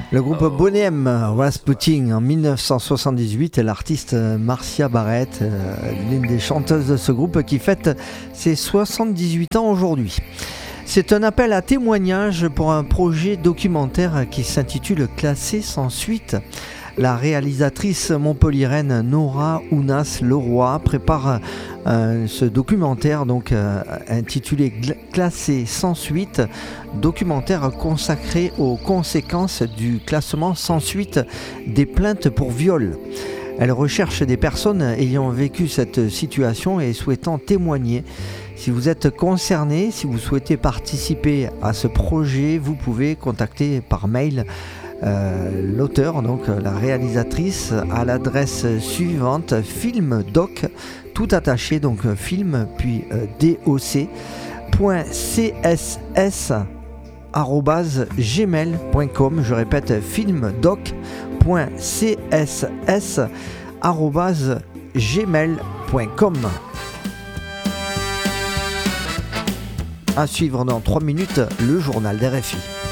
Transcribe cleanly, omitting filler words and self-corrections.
Le groupe Boney M. Rasputin en 1978, l'artiste Marcia Barrett, l'une des chanteuses de ce groupe qui fête ses 78 ans aujourd'hui. C'est un appel à témoignage pour un projet documentaire qui s'intitule Classé sans suite. La réalisatrice montpelliéraine Nora Ounas-Leroy prépare ce documentaire intitulé Classé sans suite, documentaire consacré aux conséquences du classement sans suite des plaintes pour viol. Elle recherche des personnes ayant vécu cette situation et souhaitant témoigner. Si vous êtes concerné, si vous souhaitez participer à ce projet, vous pouvez contacter par mail l'auteur, donc la réalisatrice, à l'adresse suivante: filmdoc, tout attaché, donc film puis doc.css@gmail.com. Je répète, filmdoc.css@gmail.com. À suivre dans 3 minutes, le journal d'RFI.